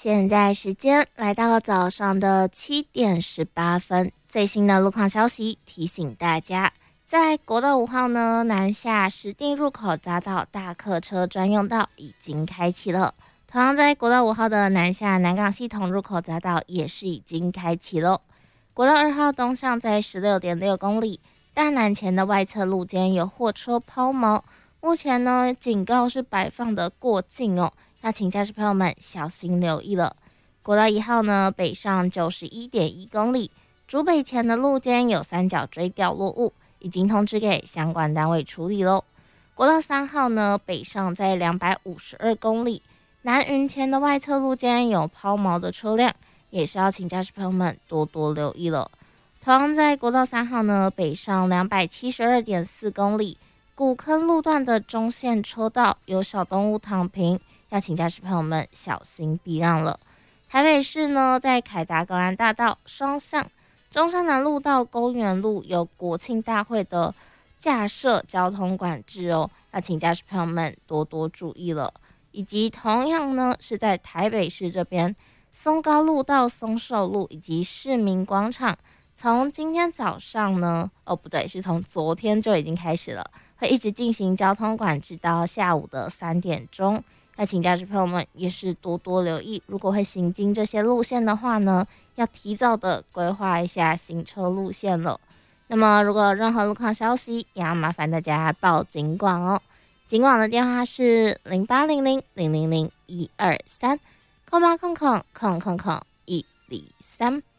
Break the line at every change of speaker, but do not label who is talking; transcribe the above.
现在时间来到早上的7:18，最新的路况消息提醒大家，在国道5号呢南下石碇入口匝道大客车专用道已经开启了，同样在国道5号的南下南港系统入口匝道也是已经开启了。国道2号东向在 16.6 公里，大南前的外侧路肩有货车抛锚，目前呢警告是摆放的过境哦，要请驾驶朋友们小心留意了。国道1号呢北上 91.1 公里，竹北前的路肩有三角锥掉落物，已经通知给相关单位处理咯。国道3号呢北上在252公里，南云前的外侧路肩有抛锚的车辆，也是要请驾驶朋友们多多留意了。同样在国道3号呢北上 272.4 公里，古坑路段的中线车道有小动物躺平，要请驾驶朋友们小心避让了。台北市呢在凯达格兰大道双向中山南路到公园路有国庆大会的架设交通管制哦，要请驾驶朋友们多多注意了。以及同样呢是在台北市这边松高路到松寿路以及市民广场，从今天早上呢不对，是从昨天就已经开始了，会一直进行交通管制到下午的3点钟，要请驾驶朋友们也是多多留意，如果会行经这些路线的话呢，要提早的规划一下行车路线了。那么如果有任何路况消息，也要麻烦大家报警广哦。警广的电话是0800000123，0800000123。